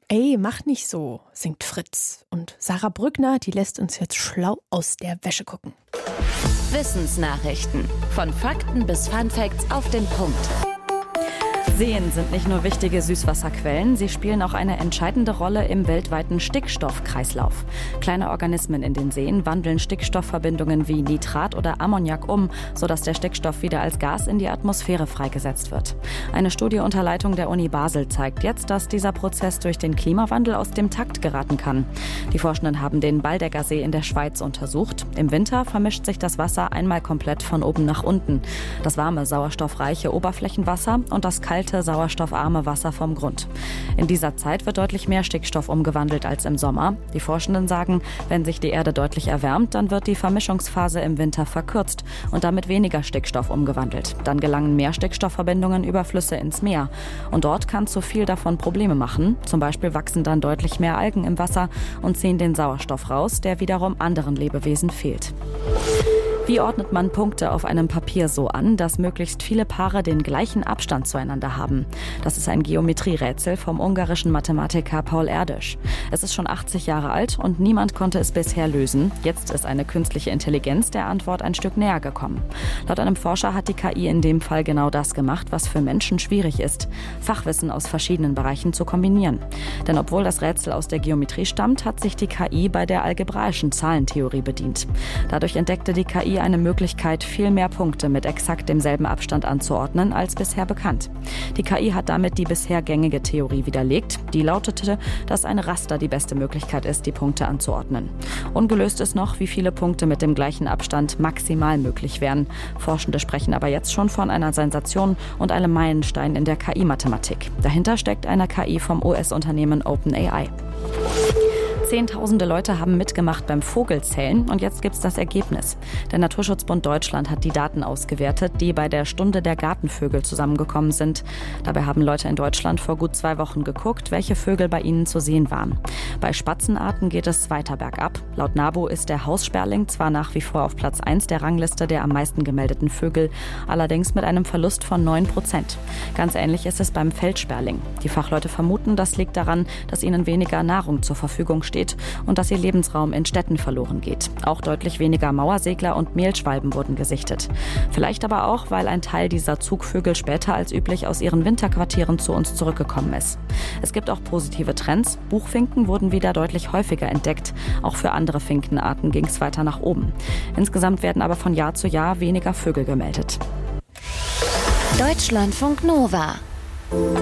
Ey, mach nicht so, singt Fritz. Und Sarah Brückner, die lässt uns jetzt schlau aus der Wäsche gucken. Wissensnachrichten. Von Fakten bis Funfacts auf den Punkt. Seen sind nicht nur wichtige Süßwasserquellen, sie spielen auch eine entscheidende Rolle im weltweiten Stickstoffkreislauf. Kleine Organismen in den Seen wandeln Stickstoffverbindungen wie Nitrat oder Ammoniak um, sodass der Stickstoff wieder als Gas in die Atmosphäre freigesetzt wird. Eine Studie unter Leitung der Uni Basel zeigt jetzt, dass dieser Prozess durch den Klimawandel aus dem Takt geraten kann. Die Forschenden haben den Baldeggersee in der Schweiz untersucht. Im Winter vermischt sich das Wasser einmal komplett von oben nach unten. Das warme, sauerstoffreiche Oberflächenwasser und das kalte, sauerstoffarme Wasser vom Grund. In dieser Zeit wird deutlich mehr Stickstoff umgewandelt als im Sommer. Die Forschenden sagen, wenn sich die Erde deutlich erwärmt, dann wird die Vermischungsphase im Winter verkürzt und damit weniger Stickstoff umgewandelt. Dann gelangen mehr Stickstoffverbindungen über Flüsse ins Meer. Und dort kann zu viel davon Probleme machen. Zum Beispiel wachsen dann deutlich mehr Algen im Wasser und ziehen den Sauerstoff raus, der wiederum anderen Lebewesen fehlt. Wie ordnet man Punkte auf einem Papier so an, dass möglichst viele Paare den gleichen Abstand zueinander haben? Das ist ein Geometrierätsel vom ungarischen Mathematiker Paul Erdős. Es ist schon 80 Jahre alt und niemand konnte es bisher lösen. Jetzt ist eine künstliche Intelligenz der Antwort ein Stück näher gekommen. Laut einem Forscher hat die KI in dem Fall genau das gemacht, was für Menschen schwierig ist: Fachwissen aus verschiedenen Bereichen zu kombinieren. Denn obwohl das Rätsel aus der Geometrie stammt, hat sich die KI bei der algebraischen Zahlentheorie bedient. Dadurch entdeckte die KI eine Möglichkeit, viel mehr Punkte mit exakt demselben Abstand anzuordnen als bisher bekannt. Die KI hat damit die bisher gängige Theorie widerlegt. Die lautete, dass ein Raster die beste Möglichkeit ist, die Punkte anzuordnen. Ungelöst ist noch, wie viele Punkte mit dem gleichen Abstand maximal möglich wären. Forschende sprechen aber jetzt schon von einer Sensation und einem Meilenstein in der KI-Mathematik. Dahinter steckt eine KI vom US-Unternehmen OpenAI. Zehntausende Leute haben mitgemacht beim Vogelzählen und jetzt gibt's das Ergebnis. Der Naturschutzbund Deutschland hat die Daten ausgewertet, die bei der Stunde der Gartenvögel zusammengekommen sind. Dabei haben Leute in Deutschland vor gut 2 Wochen geguckt, welche Vögel bei ihnen zu sehen waren. Bei Spatzenarten geht es weiter bergab. Laut NABU ist der Haussperling zwar nach wie vor auf Platz 1 der Rangliste der am meisten gemeldeten Vögel, allerdings mit einem Verlust von 9%. Ganz ähnlich ist es beim Feldsperling. Die Fachleute vermuten, das liegt daran, dass ihnen weniger Nahrung zur Verfügung steht und dass ihr Lebensraum in Städten verloren geht. Auch deutlich weniger Mauersegler und Mehlschwalben wurden gesichtet. Vielleicht aber auch, weil ein Teil dieser Zugvögel später als üblich aus ihren Winterquartieren zu uns zurückgekommen ist. Es gibt auch positive Trends. Buchfinken wurden wieder deutlich häufiger entdeckt. Auch für andere Finkenarten ging es weiter nach oben. Insgesamt werden aber von Jahr zu Jahr weniger Vögel gemeldet. Deutschlandfunk Nova.